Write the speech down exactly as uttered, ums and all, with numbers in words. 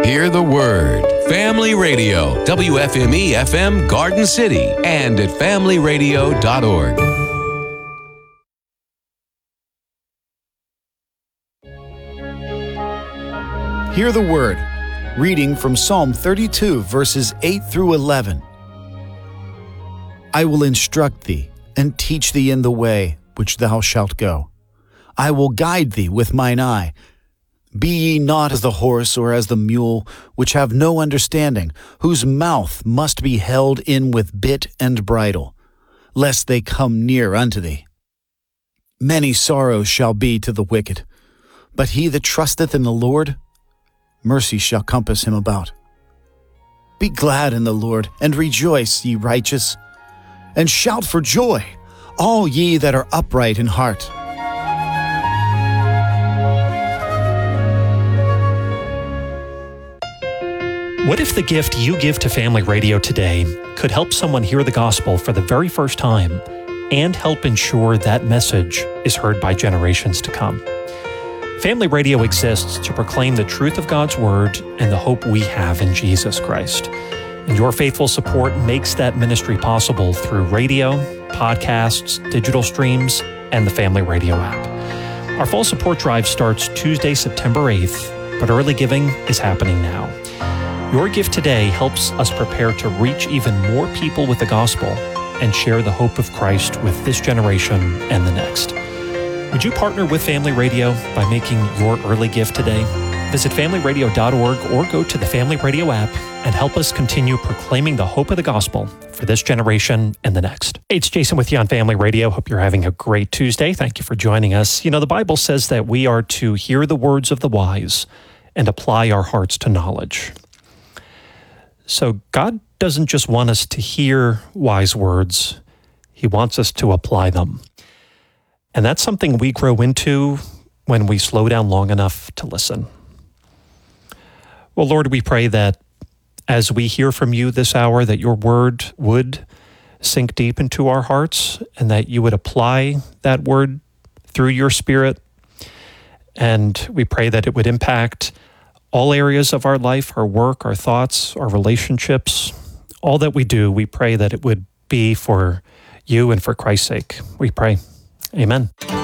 Hear the Word. Family Radio, W F M E F M Garden City, and at family radio dot org. Hear the Word. Reading from Psalm thirty-two, verses eight through eleven. I will instruct thee, and teach thee in the way which thou shalt go. I will guide thee with mine eye. Be ye not as the horse or as the mule, which have no understanding, whose mouth must be held in with bit and bridle, lest they come near unto thee. Many sorrows shall be to the wicked, but he that trusteth in the Lord, mercy shall compass him about. Be glad in the Lord, and rejoice, ye righteous, and shout for joy, all ye that are upright in heart. What if the gift you give to Family Radio today could help someone hear the gospel for the very first time and help ensure that message is heard by generations to come? Family Radio exists to proclaim the truth of God's Word and the hope we have in Jesus Christ. And your faithful support makes that ministry possible through radio, podcasts, digital streams, and the Family Radio app. Our fall support drive starts Tuesday, September eighth, but early giving is happening now. Your gift today helps us prepare to reach even more people with the gospel and share the hope of Christ with this generation and the next. Would you partner with Family Radio by making your early gift today? Visit family radio dot org or go to the Family Radio app and help us continue proclaiming the hope of the gospel for this generation and the next. Hey, it's Jason with you on Family Radio. Hope you're having a great Tuesday. Thank you for joining us. You know, the Bible says that we are to hear the words of the wise and apply our hearts to knowledge. So God doesn't just want us to hear wise words, He wants us to apply them. And that's something we grow into when we slow down long enough to listen. Well, Lord, we pray that as we hear from you this hour, that your word would sink deep into our hearts and that you would apply that word through your Spirit. And we pray that it would impact all areas of our life, our work, our thoughts, our relationships, all that we do. We pray that it would be for you and for Christ's sake. We pray. Amen.